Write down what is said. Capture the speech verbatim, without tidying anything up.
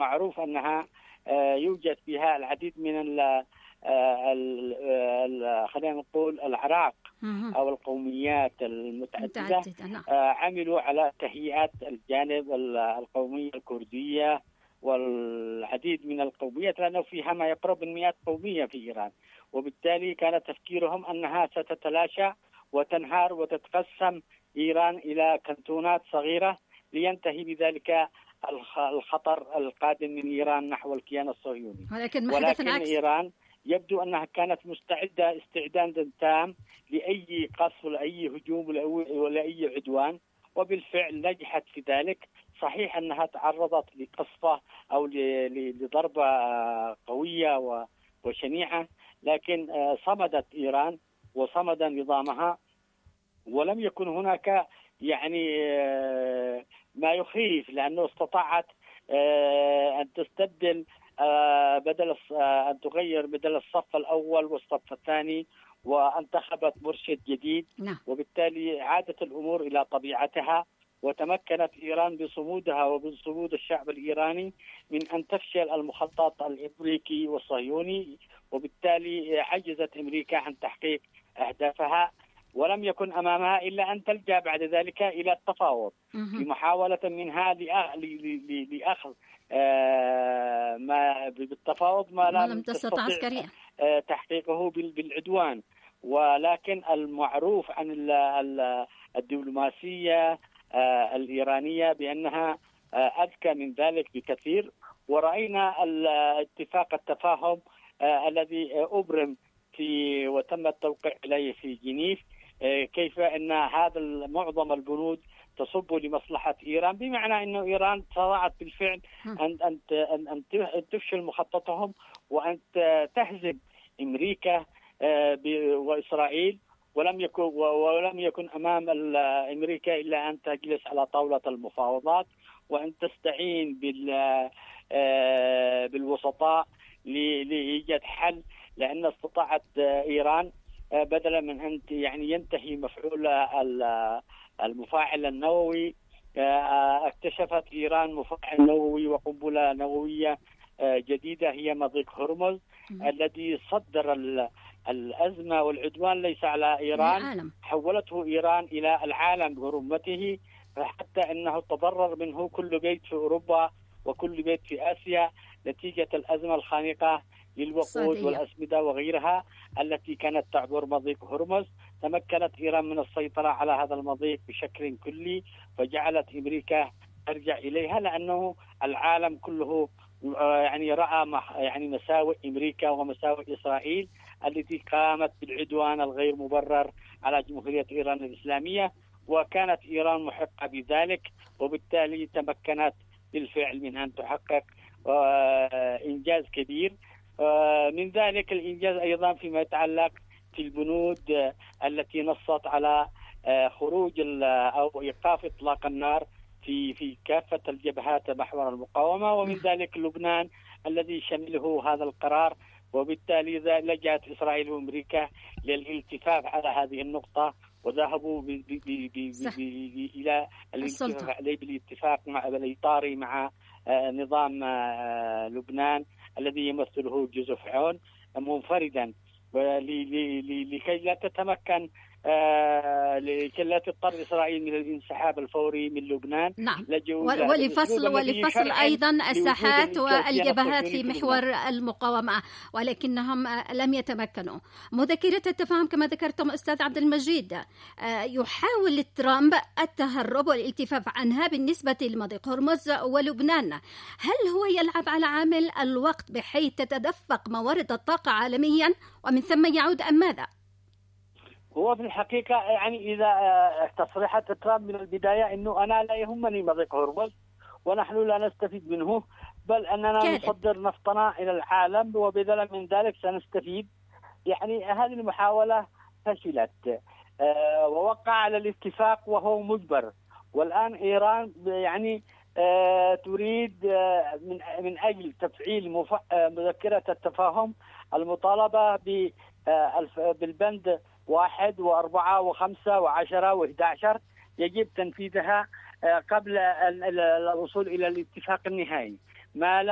معروف أنها يوجد فيها العديد من ال خلينا نقول الأعراق أو القوميات المتعددة. عملوا على تهيئة الجانب القومي الكردية والعديد من القوميات، لأنه فيها ما يقرب من مئة قومية في إيران، وبالتالي كان تفكيرهم أنها ستتلاشى وتنهار وتتقسم إيران إلى كنتونات صغيرة لينتهي بذلك الخطر القادم من إيران نحو الكيان الصهيوني. ولكن, ولكن إيران يبدو أنها كانت مستعدة استعدادا تام لأي قصف ولأي هجوم ولأي عدوان، وبالفعل نجحت في ذلك. صحيح أنها تعرضت لقصفة أو لضربة قوية وشنيعة، لكن صمدت إيران وصمد نظامها، ولم يكن هناك يعني ما يخيف، لأنه استطاعت أن تستبدل بدل أن تغير بدل الصف الأول والصف الثاني، وانتخبت مرشد جديد، وبالتالي عادت الأمور إلى طبيعتها، وتمكنت إيران بصمودها وبصمود الشعب الإيراني من أن تفشل المخطط الأمريكي والصهيوني، وبالتالي عجزت أمريكا عن تحقيق أهدافها، ولم يكن أمامها إلا أن تلجأ بعد ذلك إلى التفاوض بمحاولة منها لأخذ ما بالتفاوض ما لم تستطع عسكريا تحقيقه بالعدوان. ولكن المعروف عن الدبلوماسية الإيرانية بأنها أذكى من ذلك بكثير، ورأينا اتفاق التفاهم الذي أبرم في وتم التوقيع عليه في جنيف، كيف أن هذا معظم البنود تصب لمصلحة إيران، بمعنى أن إيران استطاعت بالفعل أن أن أن تفشل مخططهم وأن تهزم أمريكا وإسرائيل، ولم يكن ولم يكن أمام أمريكا إلا أن تجلس على طاولة المفاوضات وأن تستعين بال بالوسطاء لإيجاد حل، لأن استطاعت إيران بدلا من أن يعني ينتهي مفعول المفاعل النووي، اكتشفت إيران مفاعل نووي وقنبلة نووية جديدة هي مضيق هرمز الذي صدر الأزمة والعدوان ليس على إيران، العالم. حولته إيران إلى العالم برمته، حتى أنه تضرر منه كل بيت في أوروبا وكل بيت في آسيا نتيجة الأزمة الخانقة للوقود والأسمدة وغيرها التي كانت تعبر مضيق هرمز. تمكنت إيران من السيطرة على هذا المضيق بشكل كلي، فجعلت أمريكا ترجع إليها، لأنه العالم كله يعني رأى يعني مساوئ أمريكا ومساوئ إسرائيل التي قامت بالعدوان الغير مبرر على جمهورية إيران الإسلامية، وكانت إيران محقة بذلك، وبالتالي تمكنت بالفعل من أن تحقق إنجاز كبير. من ذلك الإنجاز أيضا فيما يتعلق في البنود التي نصت على خروج أو إيقاف إطلاق النار في في كافة الجبهات محور المقاومة، ومن ذلك لبنان الذي شمله هذا القرار، وبالتالي لجأت إسرائيل وأمريكا للالتفاف على هذه النقطة، وذهبوا ب ب ب ب ب إلى الالتفاف عليه بالاتفاق مع الإطاري مع نظام لبنان الذي يمثله جوزيف عون منفردا، لكي لا تتمكن لكي لا تضطر إسرائيل من الانسحاب الفوري من لبنان. نعم. ولفصل ولفصل أيضا الساحات والجبهات في محور المقاومة، ولكنهم لم يتمكنوا. مذكرة التفاهم كما ذكرتم أستاذ عبد المجيد يحاول ترامب التهرب والالتفاف عنها بالنسبة لمضيق هرمز ولبنان. هل هو يلعب على عامل الوقت بحيث تتدفق موارد الطاقة عالميا ومن ثم يعود أم ماذا؟ هو في الحقيقة يعني إذا تصريحات ترامب من البداية إنه أنا لا يهمني مضيق هرمز ونحن لا نستفيد منه، بل أننا كادت. نصدر نفطنا إلى العالم وبدلا من ذلك سنستفيد. يعني هذه المحاولة فشلت، أه ووقع على الاتفاق وهو مجبر، والآن إيران يعني أه تريد أه من من أجل تفعيل مف... أه مذكرة التفاهم المطالبة ب أه بالبند واحد وأربعة وخمسة وعشرة وإحدى عشر يجب تنفيذها قبل الوصول إلى الاتفاق النهائي. ما